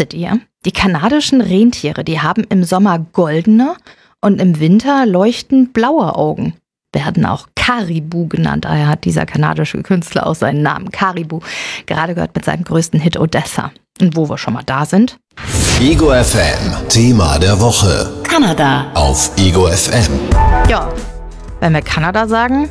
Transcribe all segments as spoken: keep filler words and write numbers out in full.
Wusstet ihr, die kanadischen Rentiere, die haben im Sommer goldene und im Winter leuchtend blaue Augen. Werden auch Caribou genannt. Daher hat dieser kanadische Künstler auch seinen Namen Caribou gerade gehört mit seinem größten Hit Odessa. Und wo wir schon mal da sind. Ego F M, Thema der Woche. Kanada. Auf Ego F M. Ja, wenn wir Kanada sagen,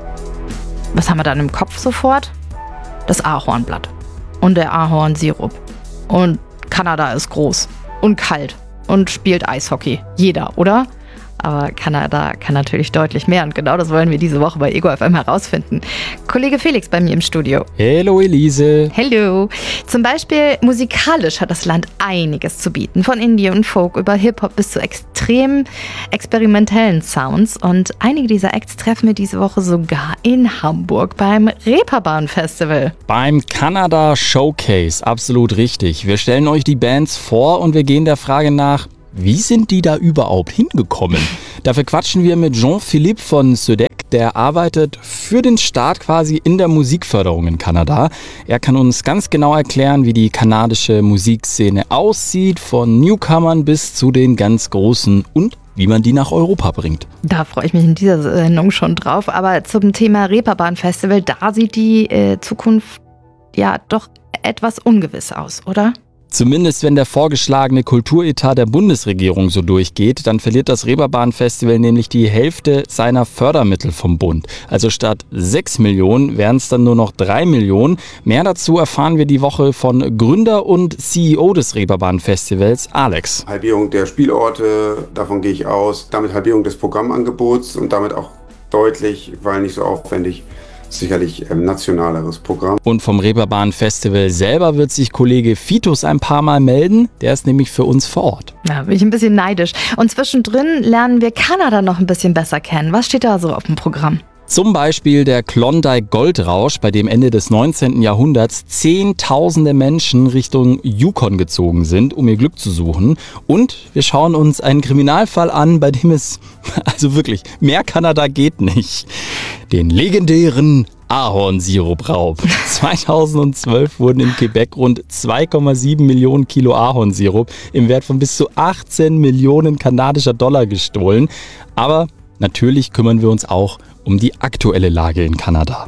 was haben wir dann im Kopf sofort? Das Ahornblatt und der Ahornsirup. Und Kanada ist groß und kalt und spielt Eishockey. Jeder, oder? Aber Kanada kann natürlich deutlich mehr und genau das wollen wir diese Woche bei Ego F M herausfinden. Kollege Felix bei mir im Studio. Hallo Elise. Hallo. Zum Beispiel musikalisch hat das Land einiges zu bieten. Von Indie und Folk über Hip-Hop bis zu extrem experimentellen Sounds. Und einige dieser Acts treffen wir diese Woche sogar in Hamburg beim Reeperbahn Festival. Beim Kanada Showcase, absolut richtig. Wir stellen euch die Bands vor und wir gehen der Frage nach, wie sind die da überhaupt hingekommen? Dafür quatschen wir mit Jean-Philippe von Södec, der arbeitet für den Staat quasi in der Musikförderung in Kanada. Er kann uns ganz genau erklären, wie die kanadische Musikszene aussieht, von Newcomern bis zu den ganz Großen und wie man die nach Europa bringt. Da freue ich mich in dieser Sendung schon drauf. Aber zum Thema Reeperbahn Festival, da sieht die äh, Zukunft ja doch etwas ungewiss aus, oder? Zumindest wenn der vorgeschlagene Kulturetat der Bundesregierung so durchgeht, dann verliert das Reeperbahn-Festival nämlich die Hälfte seiner Fördermittel vom Bund. Also statt sechs Millionen wären es dann nur noch drei Millionen. Mehr dazu erfahren wir die Woche von Gründer und C E O des Reeperbahn-Festivals, Alex. Halbierung der Spielorte, davon gehe ich aus. Damit Halbierung des Programmangebots und damit auch deutlich, weil nicht so aufwendig, sicherlich ein nationaleres Programm. Und vom Reeperbahn-Festival selber wird sich Kollege Fitus ein paar Mal melden. Der ist nämlich für uns vor Ort. Da bin ich ein bisschen neidisch. Und zwischendrin lernen wir Kanada noch ein bisschen besser kennen. Was steht da so auf dem Programm? Zum Beispiel der Klondike Goldrausch, bei dem Ende des neunzehnten Jahrhunderts zehntausende Menschen Richtung Yukon gezogen sind, um ihr Glück zu suchen. Und wir schauen uns einen Kriminalfall an, bei dem es, also wirklich, mehr Kanada geht nicht. Den legendären Ahornsirup-Raub. zweitausendzwölf wurden in Quebec rund zwei Komma sieben Millionen Kilo Ahornsirup im Wert von bis zu achtzehn Millionen kanadischer Dollar gestohlen. Aber natürlich kümmern wir uns auch um die aktuelle Lage in Kanada.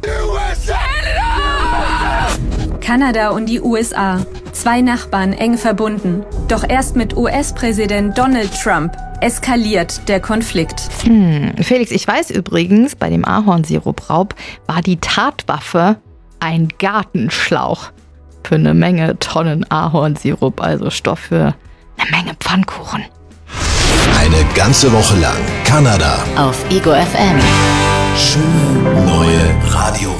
Kanada und die U S A. Zwei Nachbarn eng verbunden. Doch erst mit U S-Präsident Donald Trump eskaliert der Konflikt. Hm, Felix, ich weiß übrigens, bei dem Ahornsirup-Raub war die Tatwaffe ein Gartenschlauch. Für eine Menge Tonnen Ahornsirup, also Stoff für eine Menge Pfannkuchen. Eine ganze Woche lang Kanada. Auf Ego F M. Schöne neue Radio.